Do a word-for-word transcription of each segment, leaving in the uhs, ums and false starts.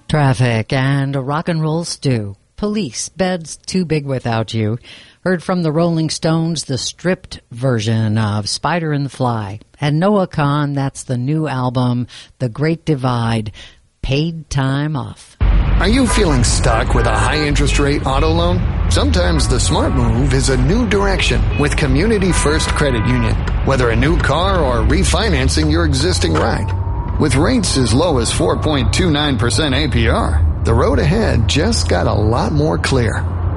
Traffic and a rock and roll stew. Police, Beds Too Big Without You. Heard from the Rolling Stones, the stripped version of Spider and the Fly. And Noah Kahan, that's the new album, The Great Divide, Paid Time Off. Are you feeling stuck with a high interest rate auto loan? Sometimes the smart move is a new direction with Community First Credit Union. Whether a new car or refinancing your existing ride. With rates as low as four point two nine percent A P R, the road ahead just got a lot more clear.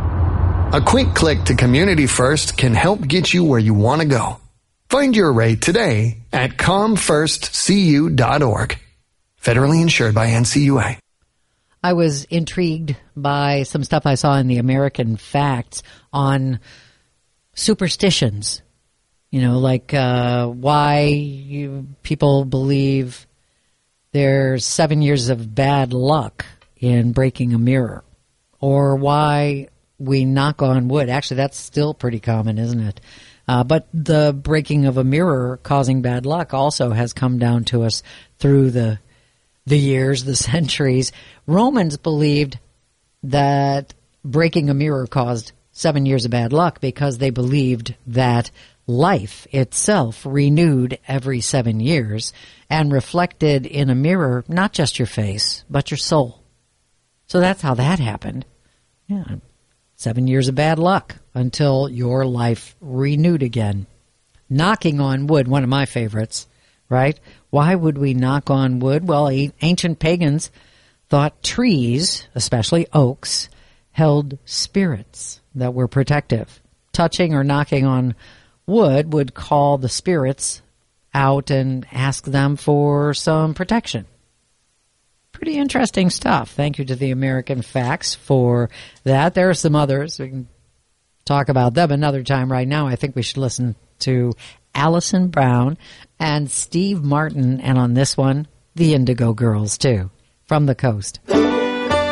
A quick click to Community First can help get you where you want to go. Find your rate today at com first c u dot org. Federally insured by N C U A. I was intrigued by some stuff I saw in the American Facts on superstitions. You know, like uh, why you, people believe there's seven years of bad luck in breaking a mirror, or why we knock on wood. Actually, that's still pretty common, isn't it? Uh, but the breaking of a mirror causing bad luck also has come down to us through the the years, the centuries. Romans believed that breaking a mirror caused seven years of bad luck because they believed that life itself renewed every seven years and reflected in a mirror not just your face, but your soul. So that's how that happened. Yeah, seven years of bad luck until your life renewed again. Knocking on wood, one of my favorites, right? Why would we knock on wood? Well, ancient pagans thought trees, especially oaks, held spirits that were protective. Touching or knocking on wood would call the spirits out and ask them for some protection. Pretty interesting stuff. Thank you to the American Facts for that. There are some others. We can talk about them another time. Right now, I think we should listen to Alison Brown and Steve Martin, and on this one, the Indigo Girls, too, from the coast.